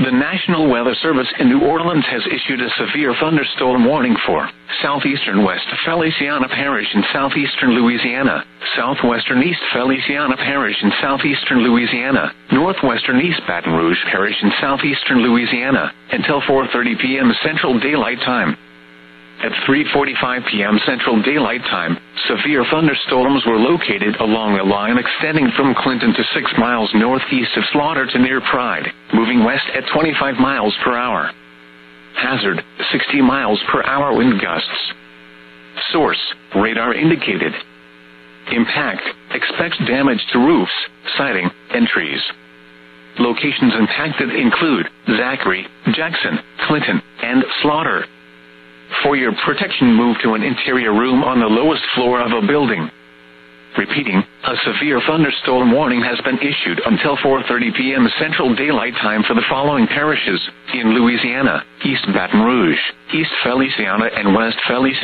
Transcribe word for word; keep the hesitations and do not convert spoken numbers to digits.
The National Weather Service in New Orleans has issued a severe thunderstorm warning for southeastern West Feliciana Parish in southeastern Louisiana, southwestern East Feliciana Parish in southeastern Louisiana, northwestern East Baton Rouge Parish in southeastern Louisiana, until four thirty p.m. Central Daylight Time. At three forty-five p.m. Central Daylight Time, severe thunderstorms were located along a line extending from Clinton to six miles northeast of Slaughter to near Pride, moving west at twenty-five miles per hour. Hazard, sixty miles per hour wind gusts. Source, radar indicated. Impact, expects damage to roofs, siding, and trees. Locations impacted include Zachary, Jackson, Clinton, and Slaughter. For your protection, move to an interior room on the lowest floor of a building. Repeating, a severe thunderstorm warning has been issued until four thirty p.m. Central Daylight Time for the following parishes in Louisiana: East Baton Rouge, East Feliciana and West Feliciana.